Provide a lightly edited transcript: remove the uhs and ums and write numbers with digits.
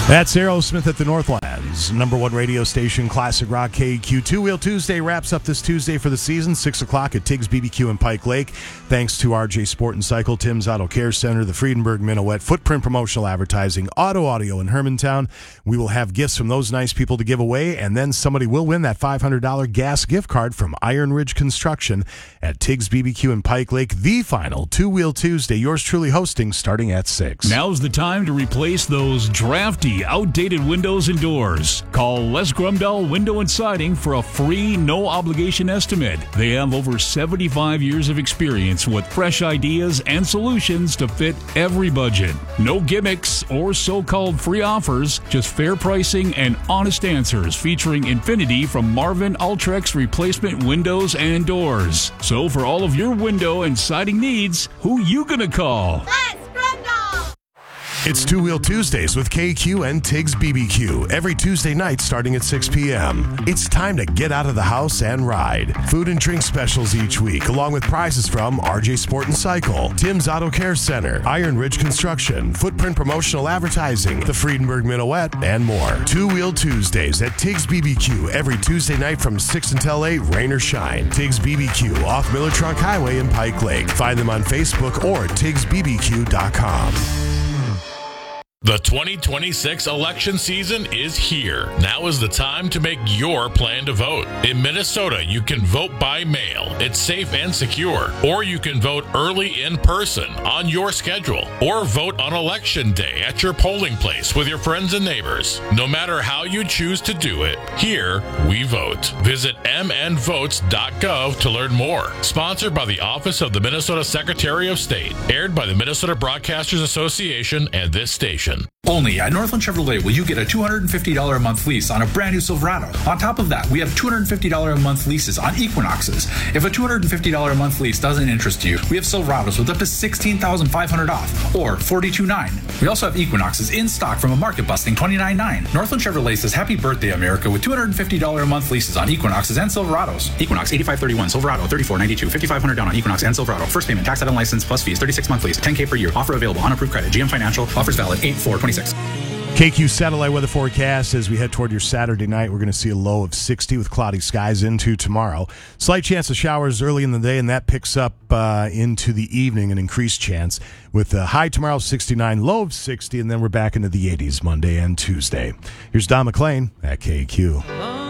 That's Aerosmith at the Northlands, number one radio station, Classic Rock KQ. Two Wheel Tuesday wraps up this Tuesday for the season, 6 o'clock at Tiggs BBQ in Pike Lake. Thanks to RJ Sport and Cycle, Tim's Auto Care Center, the Friedenberg Minuet, Footprint Promotional Advertising, Audio in Hermantown. We will have gifts from those nice people to give away, and then somebody will win that $500 gas gift card from Iron Ridge Construction at Tiggs BBQ in Pike Lake. The final Two Wheel Tuesday, yours truly hosting, starting at 6. Now's the time to replace those drafty, outdated windows and doors. Call Les Grumdahl Window and Siding for a free, no-obligation estimate. They have over 75 years of experience with fresh ideas and solutions to fit every budget. No gimmicks or so-called free offers, just fair pricing and honest answers featuring Infinity from Marvin Ultrex replacement windows and doors. So for all of your window and siding needs, who you gonna call? Les Grumdahl! It's Two Wheel Tuesdays with KQ and Tiggs BBQ every Tuesday night starting at 6 p.m. It's time to get out of the house and ride. Food and drink specials each week, along with prizes from RJ Sport and Cycle, Tim's Auto Care Center, Iron Ridge Construction, Footprint Promotional Advertising, the Friedenberg Minuet, and more. Two Wheel Tuesdays at Tiggs BBQ every Tuesday night from 6 until 8, rain or shine. Tiggs BBQ off Miller Trunk Highway in Pike Lake. Find them on Facebook or TiggsBBQ.com. The 2026 election season is here. Now is the time to make your plan to vote. In Minnesota, you can vote by mail. It's safe and secure. Or you can vote early in person on your schedule. Or vote on election day at your polling place with your friends and neighbors. No matter how you choose to do it, here we vote. Visit mnvotes.gov to learn more. Sponsored by the Office of the Minnesota Secretary of State. Aired by the Minnesota Broadcasters Association and this station. Only at Northland Chevrolet will you get a $250 a month lease on a brand new Silverado. On top of that, we have $250 a month leases on Equinoxes. If a $250 a month lease doesn't interest you, we have Silverados with up to $16,500 off, or $42,900. We also have Equinoxes in stock from a market-busting $29,900. Northland Chevrolet says happy birthday, America, with $250 a month leases on Equinoxes and Silverados. Equinox, $85.31, Silverado, $34.92, $5,500 down on Equinox and Silverado. First payment, tax item license plus fees, 36-month lease, $10K per year. Offer available on approved credit. GM Financial, offers valid 8/4/26. KQ satellite weather forecast as we head toward your Saturday night. We're going to see a low of 60 with cloudy skies into tomorrow. Slight chance of showers early in the day, and that picks up into the evening, an increased chance with a high tomorrow 69, low of 60, and then we're back into the 80s Monday and Tuesday. Here's Don McLean at KQ.